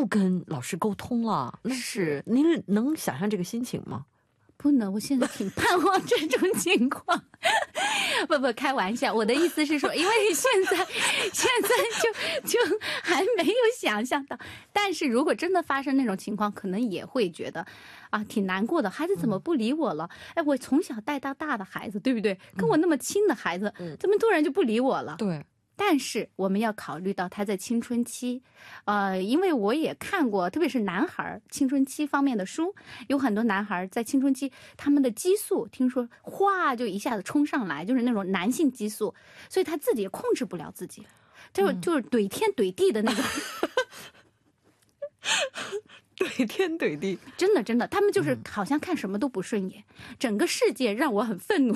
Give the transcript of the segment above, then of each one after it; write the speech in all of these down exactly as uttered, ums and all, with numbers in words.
跟老师沟通了，那是您能想象这个心情吗？ 不能，我现在挺盼望这种情况。不不，开玩笑，我的意思是说，因为现在现在就就还没有想象到，但是如果真的发生那种情况，可能也会觉得啊挺难过的，孩子怎么不理我了？哎，我从小带到大的孩子，对不对？跟我那么亲的孩子，怎么突然就不理我了？ 对。 但是我们要考虑到他在青春期，呃，因为我也看过，特别是男孩青春期方面的书，有很多男孩在青春期，他们的激素听说哗就一下子冲上来，就是那种男性激素，所以他自己也控制不了自己，就就是怼天怼地的那种。 怼天怼地， 真的真的，他们就是好像看什么都不顺眼，嗯、整个世界让我很愤怒。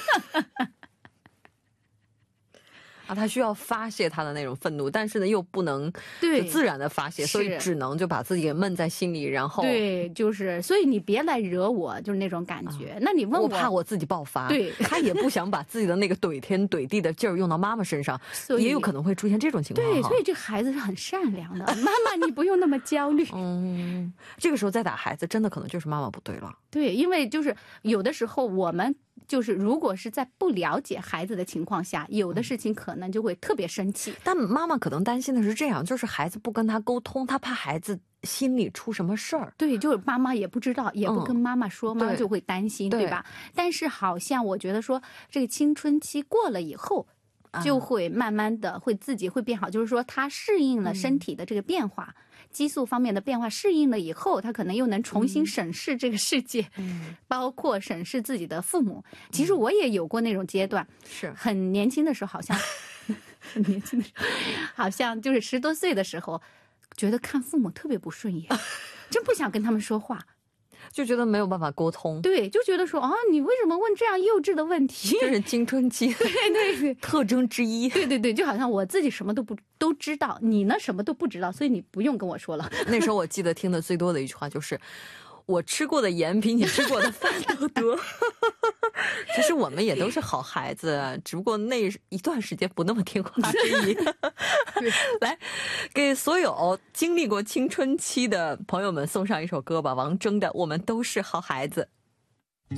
啊，他需要发泄他的那种愤怒，但是呢又不能就自然的发泄，所以只能就把自己给闷在心里，然后对，就是所以你别来惹我，就是那种感觉。啊、那你问我， 我怕我自己爆发， 对， 他也不想把自己的那个怼天怼地的劲儿用到妈妈身上，也有可能会出现这种情况。 对，所以这孩子是很善良的，妈妈你不用那么焦虑。 嗯，这个时候再打孩子，真的可能就是妈妈不对了。 对，因为就是有的时候我们就是如果是在不了解孩子的情况下，有的事情可能就会特别生气。 但妈妈可能担心的是这样，就是孩子不跟他沟通，他怕孩子心里出什么事儿。 对，就是妈妈也不知道，也不跟妈妈说，嗯、妈妈就会担心， 对, 对吧？但是好像我觉得说，这个青春期过了以后，就会慢慢的会自己会变好，就是说他适应了身体的这个变化。嗯，激素方面的变化适应了以后，他可能又能重新审视这个世界，嗯、包括审视自己的父母。其实我也有过那种阶段， 是很年轻的时候，好像很年轻的时候，好像就是十多岁的时候，觉得看父母特别不顺眼，真不想跟他们说话。 就觉得没有办法沟通， 对，就觉得说啊，你为什么问这样幼稚的问题？ 这是青春期对对对特征之一。 对对对，就好像我自己什么都不都知道，你呢什么都不知道，所以你不用跟我说了。 那时候我记得听的最多的一句话就是我吃过的盐比你吃过的饭都多。其实我们也都是好孩子，只不过那一段时间不那么听话而已。来，给所有经历过青春期的朋友们送上一首歌吧，王铮的《我们都是好孩子》。